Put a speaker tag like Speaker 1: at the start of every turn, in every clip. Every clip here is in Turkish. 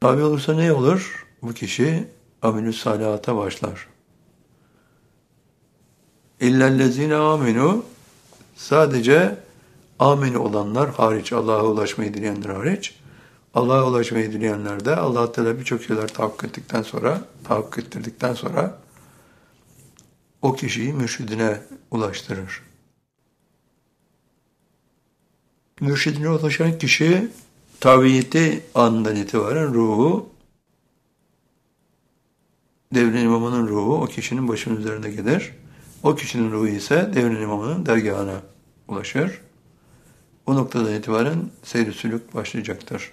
Speaker 1: Tabi olursa ne olur? Bu kişi amelü salihata başlar. İllellezine amenu, sadece amenu olanlar hariç, Allah'a ulaşmayı dileyenler hariç, Allah'a ulaşmayı dileyenler de Allah Teala birçok şeyler tahakkuk ettirdikten sonra o kişiyi mürşidine ulaştırır. Mürşidine ulaşan kişi taviyeti anından itibaren ruhu, devrin imamının ruhu o kişinin başının üzerinde gelir. O kişinin ruhu ise devrin imamının dergahına ulaşır. O noktadan itibaren seyr-i sülük başlayacaktır.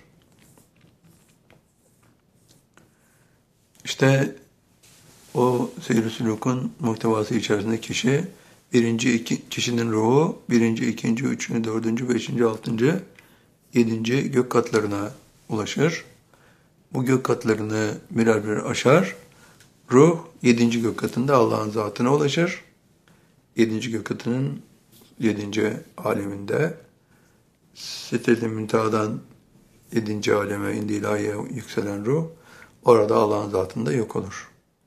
Speaker 1: İşte o seyr-i sülükün muhtevası içerisinde kişinin ruhu birinci, ikinci, üçüncü, dördüncü, beşinci, altıncı, yedinci gök katlarına ulaşır. Bu gök katlarını birer birer aşar. Ruh yedinci gök katında Allah'ın zatına ulaşır. Yedinci gök katının yedinci aleminde Siddət-i Münteha'dan yedinci aleme indi ilahiye yükselen ruh orada Allah'ın zatında yok olur.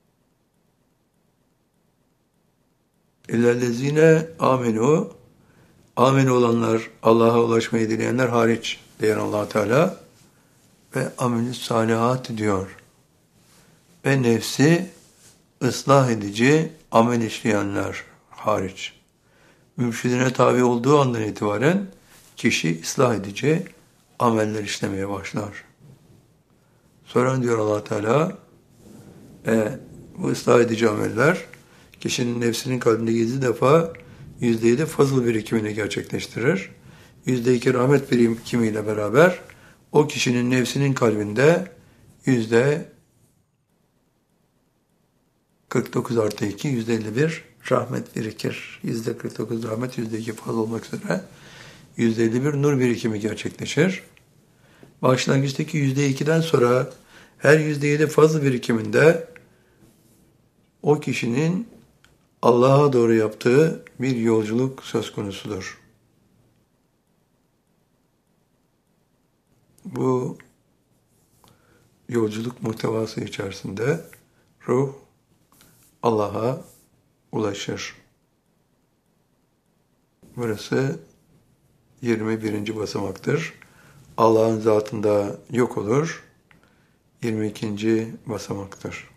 Speaker 1: İllellezine amenu, amenu olanlar, Allah'a ulaşmayı dileyenler hariç diyen Allah Teala ve amelü salihat diyor. Ve nefsi ıslah edici amel işleyenler hariç. Mürşidine tabi olduğu andan itibaren kişi ıslah edici ameller işlemeye başlar. Sonra diyor Allah Teala, bu ıslah edici ameller kişinin nefsinin kalbinde 7 defa %7 fazıl birikimini gerçekleştirir. %2 rahmet birikimiyle beraber o kişinin nefsinin kalbinde %49 artı 2, %51 rahmet birikir. %49 rahmet, %2 fazla olmak üzere %51 nur birikimi gerçekleşir. Başlangıçtaki %2'den sonra her %7 fazla birikiminde o kişinin Allah'a doğru yaptığı bir yolculuk söz konusudur. Bu yolculuk muhtevası içerisinde ruh Allah'a ulaşır. Burası 21. basamaktır. Allah'ın zatında yok olur. 22. basamaktır.